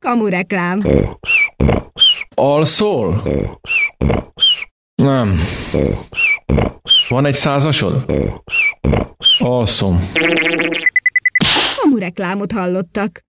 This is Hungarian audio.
Kamureklám. Alszol? Nem. Van egy 100-asod? Alszom. Kamureklámot hallottak.